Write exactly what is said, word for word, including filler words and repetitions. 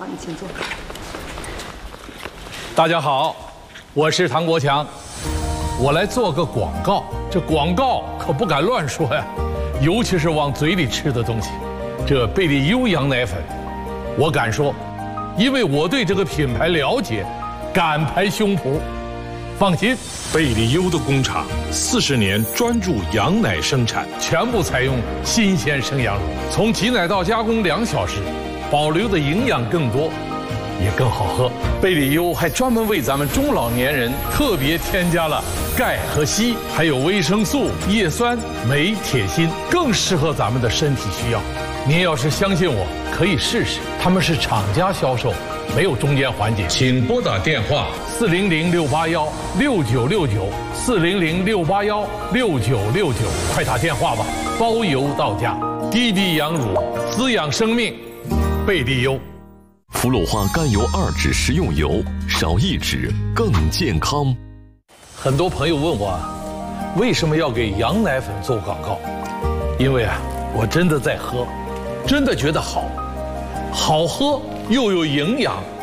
好，你请坐。 大家好，我是唐国强，我来做个广告。这广告可不敢乱说呀，尤其是往嘴里吃的东西。这贝利优羊奶粉，我敢说，因为我对这个品牌了解，敢拍胸脯。放心， 贝利优的工厂四十年专注羊奶生产， 全部采用新鲜生羊乳，从挤奶到加工两小时，保留的营养更多，也更好喝。贝利优还专门为咱们中老年人特别添加了钙和硒，还有维生素、叶酸、镁、铁、锌，更适合咱们的身体需要。您要是相信我，可以试试。他们是厂家销售，没有中间环节。请拨打电话四零零六八幺六九六九四零零六八幺六九六九，快打电话吧，包邮到家。滴滴羊乳，滋养生命，贝利优。 氟鲁化甘油二酯食用油，少一酯更健康。 很多朋友问我，为什么要给羊奶粉做广告？因为啊，我真的在喝，真的觉得好，好喝又有营养，